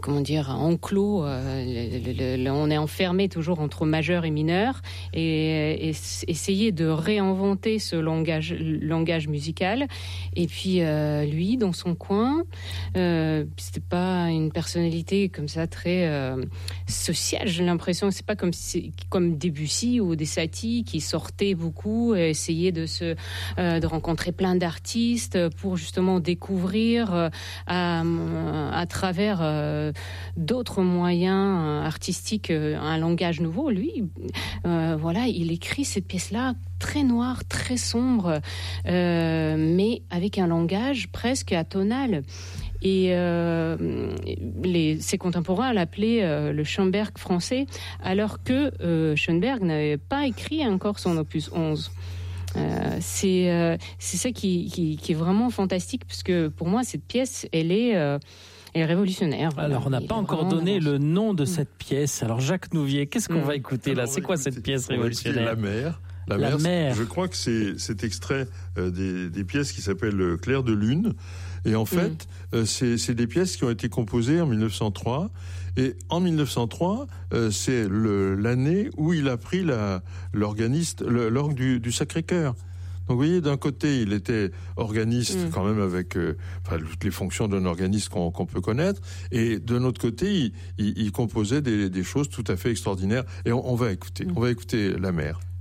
enclos. On est enfermé toujours entre majeur et mineur, et essayer de réinventer ce langage musical. Et puis lui, dans son coin, c'était pas une personnalité comme ça très sociale. J'ai l'impression que c'est pas comme Debussy ou des Satie qui sortaient beaucoup, essayaient de rencontrer plein d'artistes pour justement découvrir à travers d'autres moyens artistiques un langage nouveau. Lui, il écrit cette pièce-là très noire, très sombre, mais avec un langage presque atonal. Et ses contemporains l'appelaient le Schoenberg français, alors que Schoenberg n'avait pas écrit encore son opus 11. C'est ça qui est vraiment fantastique, parce que pour moi, cette pièce, elle est révolutionnaire. Alors, on n'a pas encore donné le nom de cette pièce. Alors, Jacques Nouvier, qu'est-ce qu'on va écouter là ? C'est quoi cette pièce révolutionnaire ? La mer. La mer. Je crois que c'est cet extrait des pièces qui s'appellent Clair de lune. Et en fait, c'est des pièces qui ont été composées en 1903. Et en 1903, c'est l'année où il a pris l'orgue du Sacré-Cœur. Donc vous voyez, d'un côté, il était organiste quand même avec toutes les fonctions d'un organiste qu'on peut connaître, et d'un autre côté, il composait des choses tout à fait extraordinaires. Et on va écouter la mer.